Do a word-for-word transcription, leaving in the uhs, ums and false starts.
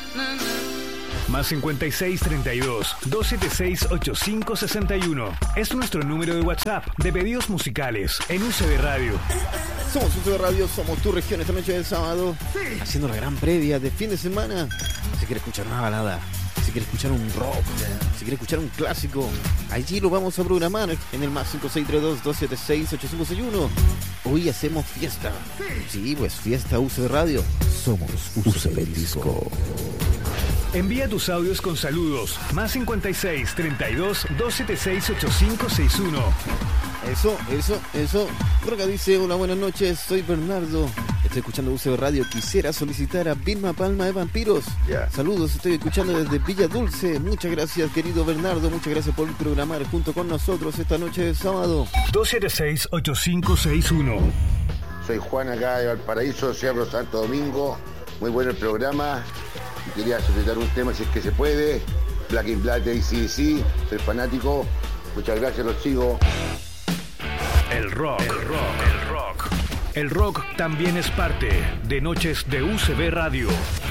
Más cincuenta y seis treinta y dos, doscientos setenta y seis, ochenta y cinco sesenta y uno. Es nuestro número de WhatsApp de pedidos musicales en U C B Radio. Somos U C B Radio, somos tu región esta noche de sábado. Haciendo la gran previa de fin de semana. Si quieres escuchar una balada, si quieres escuchar un rock, si quieres escuchar un clásico, allí lo vamos a programar en el más cinco seis tres dos, doscientos setenta y seis, ochenta y cinco sesenta y uno. Hoy hacemos fiesta. Sí, pues fiesta U C B Radio. Somos U C B Disco. Envía tus audios con saludos. Más cincuenta y seis treinta y dos, doscientos setenta y seis, ochenta y cinco sesenta y uno. Eso, eso, eso. Droga dice, hola, buenas noches, soy Bernardo. Estoy escuchando U C B Radio. Quisiera solicitar a Vilma Palma de Vampiros. Yeah. Saludos, estoy escuchando desde Villa Dulce. Muchas gracias, querido Bernardo. Muchas gracias por programar junto con nosotros esta noche de sábado. doscientos setenta y seis, ochenta y cinco sesenta y uno. Soy Juan acá de Valparaíso, Cerro Santo Domingo. Muy bueno el programa. Y quería solicitar un tema si es que se puede. Black in Black de A C D C. Soy fanático. Muchas gracias, los sigo. El rock, el rock, el rock. El rock también es parte de Noches de U C B Radio.